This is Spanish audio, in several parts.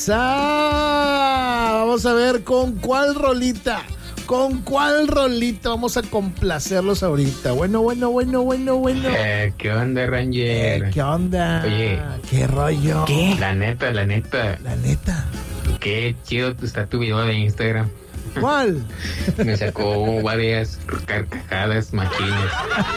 Vamos a ver con cuál rolita vamos a complacerlos ahorita. Bueno. ¿Qué onda, Ranger? ¿Qué onda? Oye, ¿qué rollo? ¿Qué? La neta. Qué chido está tu video de Instagram. ¿Cuál? Me sacó varias carcajadas machines.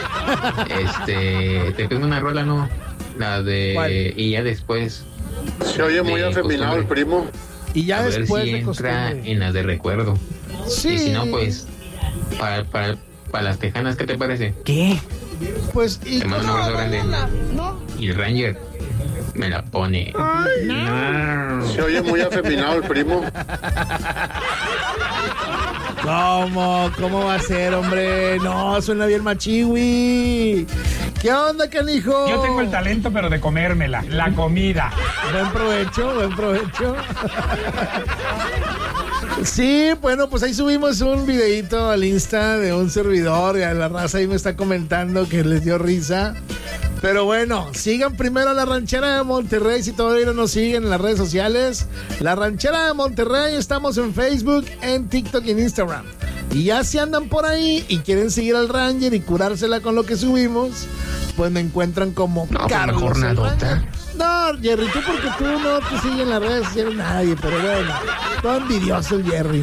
Te tengo una rola, ¿no? La de... ¿Cuál? Y ya después... Se oye muy afeminado el primo. Y ya a después ver si de entra costumbre. en las de recuerdo. Sí. Y si no, pues... Para las tejanas, ¿qué te parece? ¿Qué? Pues... Te mando un abrazo grande. ¿No? Y el Ranger me la pone. No. Se oye muy afeminado el primo. ¿Cómo va a ser, hombre? No, suena bien machiwi. ¿Qué onda, canijo? Yo tengo el talento, pero de comérmela, la comida. Buen provecho. Sí, bueno, pues ahí subimos un videito al Insta de un servidor y a la raza ahí me está comentando que les dio risa. Pero bueno, sigan primero a La Ranchera de Monterrey si todavía no nos siguen en las redes sociales. La Ranchera de Monterrey, estamos en Facebook, en TikTok y en Instagram. Y ya si andan por ahí y quieren seguir al Ranger y curársela con lo que subimos, pues me encuentran como Carlos mejor el nadota. Ranger. No, Jerry, tú porque tú no te sigues en las redes sociales nadie, pero bueno, todo envidioso el Jerry.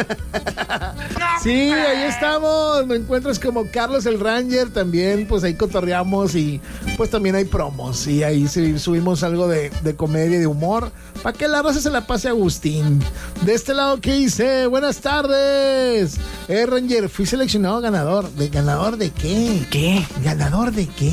Sí, ahí estamos, me encuentras como Carlos el Ranger, también pues ahí cotorreamos y pues también hay promos y ahí subimos algo de comedia y de humor, para que la raza se la pase a Agustín. De este lado, ¿qué hice? Buenas tardes. Ranger, fui seleccionado ganador. ¿Ganador de qué? ¿Qué? ¿Ganador de qué?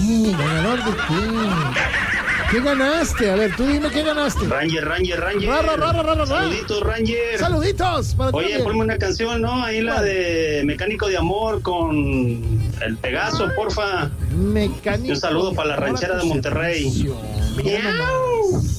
¿Qué ganaste? A ver, tú dime qué ganaste. Ranger. Ra. Saluditos, Ranger. Saluditos. Para Oye, ti. ponme una canción, ¿no? Ahí la de Mecánico de Amor con el Pegaso, porfa. Mecánico. Un saludo para la Ranchera de Monterrey. Mira nomás.